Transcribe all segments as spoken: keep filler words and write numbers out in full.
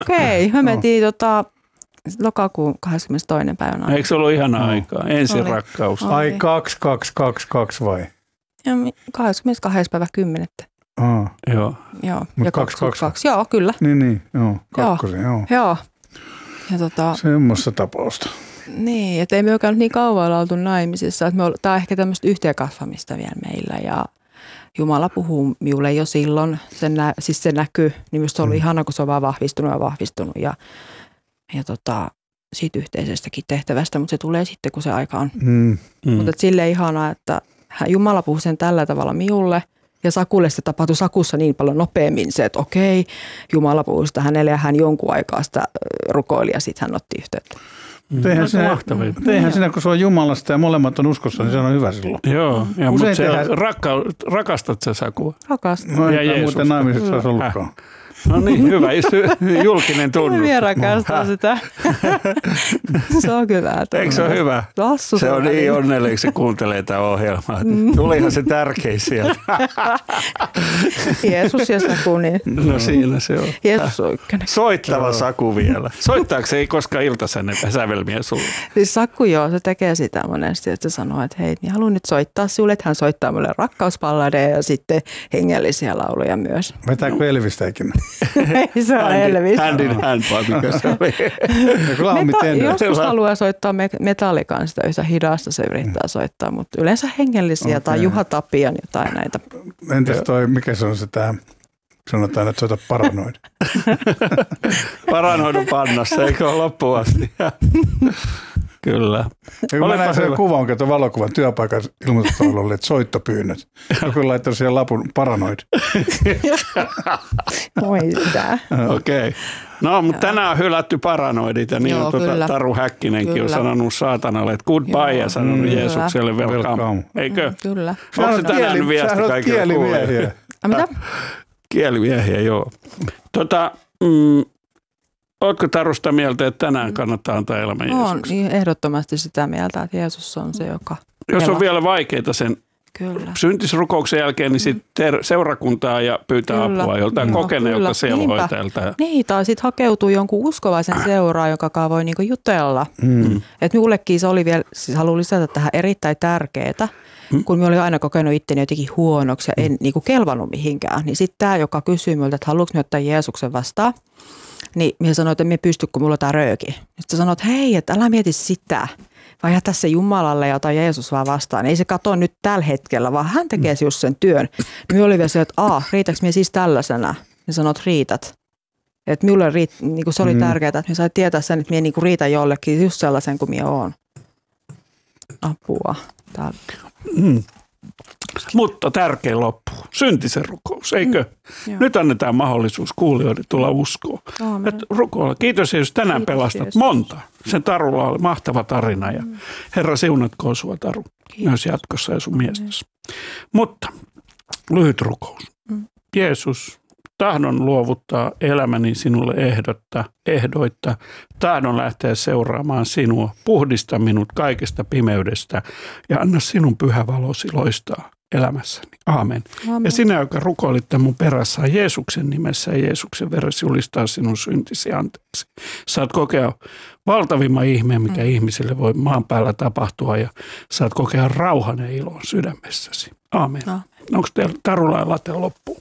Okei, okay, me mentiin no. tota, lokakuun kahdeskymmenestoinen päivänä. Eikö se ollut ihanaa no. aikaa? Ensin oli. Rakkaus. Oli. Ai kaksi, kaksi, kaksi, kaksi vai? Ja kahdeskymmenestoinen päivä kymmenettä. Ah. Joo. Joo. Mut ja kaksi, kaksi. kaksi. Joo, kyllä. Niin, niin. Joo, kakkosen, joo. Joo. Ja tota, semmoista tapausta. Niin, että ei me olekaan niin kauan olla oltu naimisissa. Että me olla, tämä on ehkä tämmöistä yhteenkasvamista vielä meillä ja Jumala puhuu minulle jo silloin. Sen nä, siis se näkyy, niin minusta se on ollut mm. ihana, kun se on vaan vahvistunut ja vahvistunut ja, ja tota, siitä yhteisestäkin tehtävästä, mutta se tulee sitten, kun se aika on. Mm. Mm. Mutta silleen ihanaa, että Jumala puhuu sen tällä tavalla minulle. Ja Sakulle se tapahtui Sakussa niin paljon nopeammin se, että okei, Jumala puhui sitä hänelle ja hän jonkun aikaa sitä rukoili ja sitten hän otti yhteyttä. Mm. Eihän, sinä, eihän sinä, kun se on Jumalasta ja molemmat on uskossa, niin se on hyvä silloin. Joo, ja mutta se tehdään... rakka, rakastat sä Sakua? Rakastan. No ei muuten naimisessa olisi ollutkaan. Äh. No niin, hyvä. Julkinen tunnustus. Minä rakastan sitä. Se on kyllä. Eikö se ole hyvä? Lassu se on niin onnellinen, se kuuntelee tätä ohjelmaa. Tulihan se tärkein sieltä. Jeesus ja Saku. Niin. No siinä se on. Jeesus on ykkönen. Soittava Saku vielä. Soittaako se ei koskaan iltasävelmiä sulle? Siis Saku joo, se tekee sitä monesti, että se sanoo, että hei, niin haluan nyt soittaa sinulle, että hän soittaa mulle rakkauspalladeja ja sitten hengellisiä lauluja myös. Vetääkö Elvistä ikinä? Ei se ole Elvis. Hand in hand, vaan mikä se oli. Meta- joskus haluaa soittaa Metallican sitä yhtä hidasta, se yrittää soittaa, mutta yleensä hengellisiä okay. Tai Juha Tapian jotain näitä. Entäs toi, mikä se on se tämä, sanotaan, että soita Paranoid. Paranoidun pannassa, eikö ole loppuun asti? Kyllä. Ja kun mä näin sen kuvan, kato valokuvan työpaikan ilmoitustaululle, että soittopyynnöt. Joku laittaa siihen lapun Paranoid. Voi sitä. Okei. Okay. No, mutta tänään on hylätty Paranoidit ja niin on tuota, Taru Häkkinenkin kyllä. On sanonut saatanalle, että goodbye ja sanonut mm, Jeesukselle welcome. welcome. Eikö? Mm, kyllä. Onko se tänään kieli, viesti kaikille kielimiehiä? Mitä? Kielimiehiä, joo. Tota, mm, ootko Tarusta mieltä, että tänään kannattaa antaa elämä Jeesukselle? Olen ehdottomasti sitä mieltä, että Jeesus on se, joka... Jos on vielä vaikeita sen kyllä. syntisrukouksen jälkeen, niin sitten seurakuntaa ja pyytää kyllä. apua joltain no, kokeneelta sielunhoitajalta. Niin, tai sitten hakeutuu jonkun uskovaisen seuraan, joka voi niinku jutella. Mm. Että minullekin se oli vielä, siis haluan lisätä tähän erittäin tärkeää, mm. kun minä olin aina kokenut itteni jotenkin huonoksi ja en niinku kelvannut mihinkään. Niin sitten tämä, joka kysyy minulta, että haluatko minä ottaa Jeesuksen vastaan, niin minä sanoin, että minä pysty, kun minulla on tämä rööki. Sitten sanoin, että hei, että älä mieti sitä. Vai jätä se Jumalalle ja ota Jeesus vaan vastaan. Ei se kato nyt tällä hetkellä, vaan hän tekee just sen työn. Minä oli vielä se, että aah, riitäkö minä siis tällaisena? Niin sanoit, riität. Että minulle riit, niin se oli mm. tärkeää, että minä sain tietää sen, että minä niin riitän jollekin just sellaisen kuin minä olen. Apua. Täällä. Mm. Mutta tärkein loppu, syntisen rukous, eikö? Mm, Nyt annetaan mahdollisuus kuulijoille tulla uskoon. Rukoilla. Kiitos Jeesus, tänään Kiitos, pelastat Jeesus. monta. Sen Tarulla oli mahtava tarina ja mm. Herra siunatkoon sua Taru Kiitos. myös jatkossa ja sun miestäsi. Mm. Mutta lyhyt rukous. Mm. Jeesus, tahdon luovuttaa elämäni sinulle ehdotta, ehdoitta. Tahdon lähteä seuraamaan sinua. Puhdista minut kaikesta pimeydestä ja anna sinun pyhä valosi loistaa elämässäni. Aamen. Aamen. Ja sinä, joka rukoilit mun perässä Jeesuksen nimessä ja Jeesuksen veressä julistaa sinun syntisi anteeksi. Saat kokea valtavimman ihmeen, mikä mm. ihmiselle voi maan päällä tapahtua ja saat kokea rauhan ja ilon sydämessäsi. Aamen. Aamen. Onko teillä Tarulla ja late loppuun?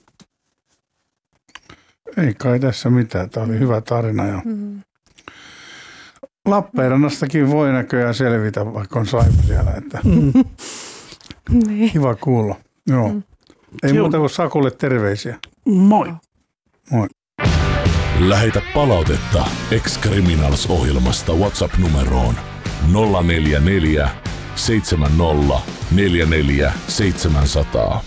Ei kai tässä mitään. Tämä oli hyvä tarina. Ja mm. Lappeenrannastakin voi näköjään selvitä, vaikka on saipa siellä. Että mm. niin. Kiva kuulla. Joo. Mm. Ei muuta kuin Sakulle terveisiä. Moi. Moi. Lähetä palautetta Ex-Criminals-ohjelmasta WhatsApp-numeroon nolla neljä neljä seitsemän nolla neljä neljä seitsemän nolla nolla.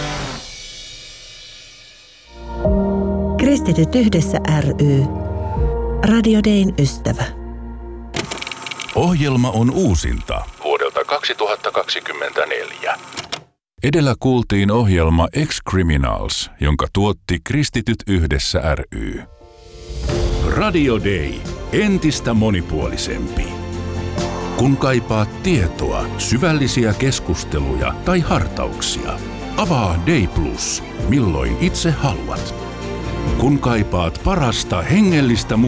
Kristityt yhdessä ry. Radio Dayn ystävä. Ohjelma on uusinta vuodelta kaksituhattakaksikymmentäneljä. Edellä kuultiin ohjelma Ex-Criminals, jonka tuotti Kristityt yhdessä ry. Radio Day. Entistä monipuolisempi. Kun kaipaat tietoa, syvällisiä keskusteluja tai hartauksia, avaa Day Plus, milloin itse haluat. Kun kaipaat parasta hengellistä